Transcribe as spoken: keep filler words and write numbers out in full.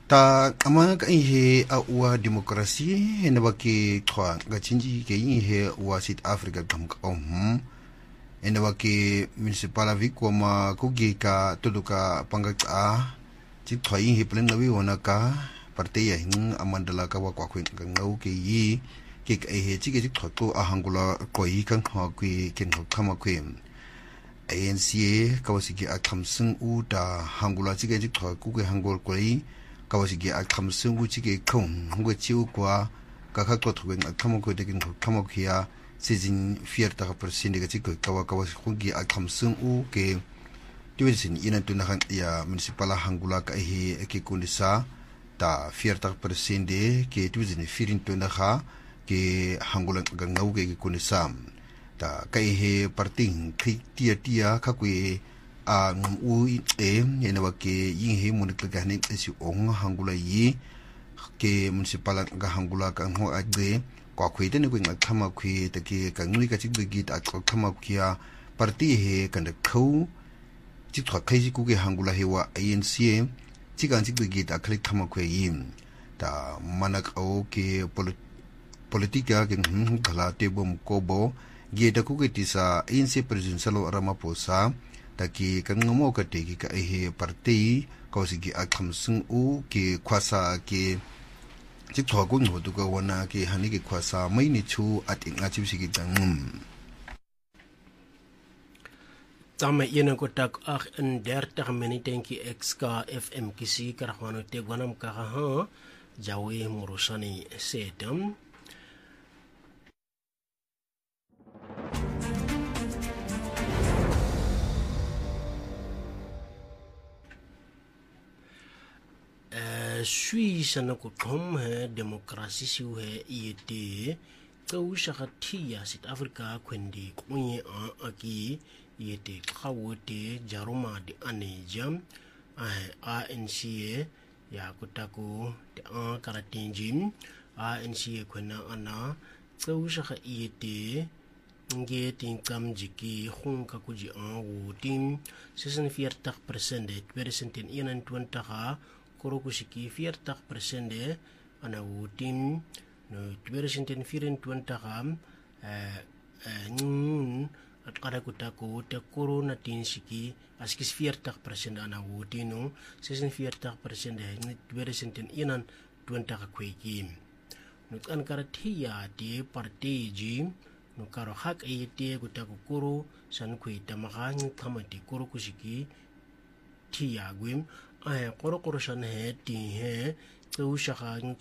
ta ama ka ihe a ua demokrasi he na baki twa ga chinji ke ihe ua South Africa kam ka om e na baki municipal vikwa ma kugi ka tuduka pangaka chi twa ihe plan lawi ona ka parte ya hin amandala ka wa kwa kwin ka ngau ke yi ke ka ihe chi ke chi twa to a hangula ko yi kan ha kwi ken ho kama kwi A N C kawasiki a khamsung u ta hangula chi ke chi twa ku ke hangul ko yi kawasiki a khamsung u chi ke khong ngwe chi u kwa ka kha ko thwen a khamo ko de kin khamo khia sizin forty percent de chi ko kawa kawas khungi a khamsung u ke tuisin ina tu na han ya municipal hangula ka hi ke kunisa ta forty percent de ke tuisin firin tu na kha ke hangula ga ngau ke kunisa ta kai he parting tia tia kha kwe a ngum u e yena wa ke yin he mun ka ga ne si ong hangula yi ke municipal ga hangula ka ho a de kwa khwe de ne ko ngak thama khwe ta ke ka ngui ka chi de gi ta ko thama khia parti he kan de khau chi thwa khai ji ku ke hangula he wa A N C chi kan chi de gi ta khlik thama khwe yin ta manak o ke politika ke hm khala te bom ko bo ge da ku ke tisa A N C president Salo Ramaphosa taki kan ngamo ka te ki ka he parti ka si ki akham sung u ki khwasa ki chi thwa ku no du ka wana ki hani ki khwasa mai ni chu at inga chi si ki tang tama yena ko tak ag in dertig minuten ki exka F M ki si karhano te gwanam ka ha jawe murusani setam suis sana ko thom he demokrasi siu he yete tau shakatia South Africa kwendi kunye a aki yete kawote jaroma di anejam A N C ya kutako te a karatinjim A N C kwena ana tau shaka yete nge tinkam jiki khunka kuji a wotin forty percent de twenty twenty-one ha korokusiki forty percent de ana wotin no twenty twenty ham eh nun at kada kutako te corona tinsiki askis forty percent ana wotino forty percent de twenty twenty ha kweki no kan karatia di parteji no karo hak ete kutako koro san kwita makang thamati korokusiki tia gwim ay koro koro san he ti he tau shaka